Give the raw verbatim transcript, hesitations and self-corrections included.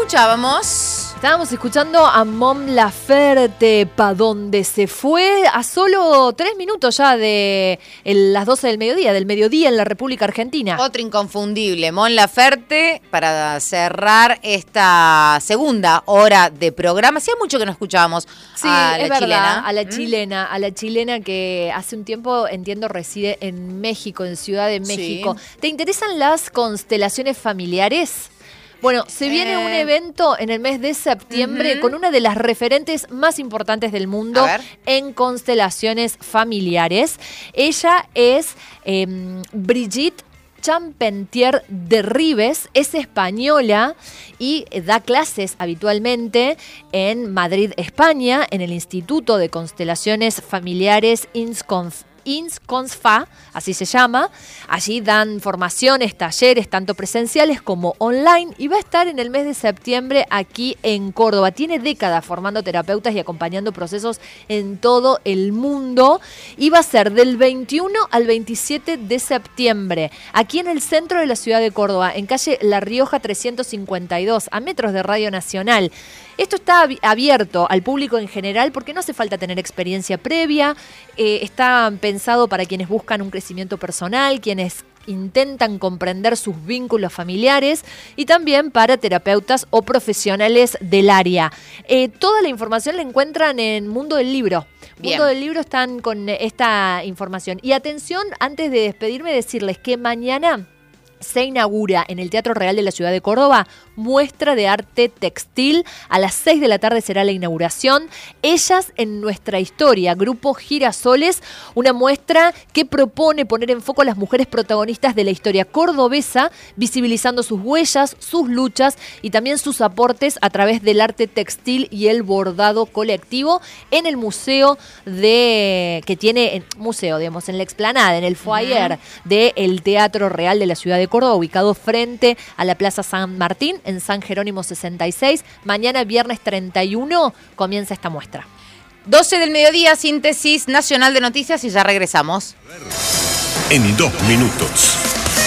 escuchábamos? Estábamos escuchando a Mon Laferte, pa' donde se fue a solo tres minutos ya de el, las doce del mediodía, del mediodía en la República Argentina. Otro inconfundible, Mon Laferte, para cerrar esta segunda hora de programa. Hacía mucho que no escuchábamos sí, a la es verdad, chilena. a la ¿Mm? chilena, a la chilena que hace un tiempo, entiendo, reside en México, en Ciudad de México. Sí. ¿Te interesan las constelaciones familiares? Bueno, se viene eh, un evento en el mes de septiembre uh-huh. con una de las referentes más importantes del mundo en constelaciones familiares. Ella es eh, Brigitte Champentier de Ribes, es española y da clases habitualmente en Madrid, España, en el Instituto de Constelaciones Familiares INSCONF. INSCONSFA, así se llama. Allí dan formaciones, talleres, tanto presenciales como online, y va a estar en el mes de septiembre aquí en Córdoba. Tiene décadas formando terapeutas y acompañando procesos en todo el mundo, y va a ser del veintiuno al veintisiete de septiembre, aquí en el centro de la ciudad de Córdoba, en calle La Rioja trescientos cincuenta y dos, a metros de Radio Nacional. Esto está abierto al público en general porque no hace falta tener experiencia previa, eh, está pensado para quienes buscan un crecimiento personal, quienes intentan comprender sus vínculos familiares y también para terapeutas o profesionales del área. Eh, toda la información la encuentran en Mundo del Libro. Bien. Mundo del Libro están con esta información. Y atención, antes de despedirme, decirles que mañana se inaugura en el Teatro Real de la Ciudad de Córdoba muestra de arte textil. A las seis de la tarde será la inauguración. Ellas en nuestra historia, Grupo Girasoles, una muestra que propone poner en foco a las mujeres protagonistas de la historia cordobesa, visibilizando sus huellas, sus luchas y también sus aportes a través del arte textil y el bordado colectivo en el museo de que tiene en, museo, digamos, en la explanada, en el foyer uh-huh. del Teatro Real de la Ciudad de Córdoba, ubicado frente a la Plaza San Martín, en San Jerónimo sesenta y seis. Mañana, viernes treinta y uno, comienza esta muestra. doce del mediodía, síntesis nacional de noticias y ya regresamos. En dos minutos.